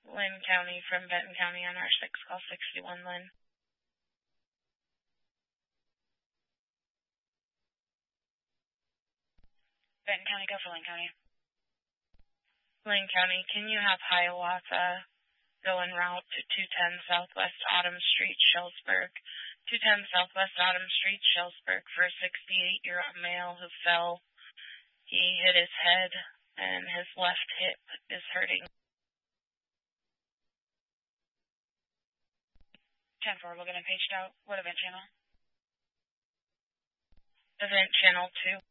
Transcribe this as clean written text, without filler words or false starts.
Lynn County from Benton County on R6, call 61 Lynn. Benton County, go for Lynn County. Lynn County, can you have Hiawatha go en route to 210 Southwest Autumn Street, Shellsburg? 210 Southwest Autumn Street, Shellsburg, for a 68-year-old male who fell. He hit his head, and his left hip is hurting. 10-4, we'll get him paged out. What event channel? Event channel 2.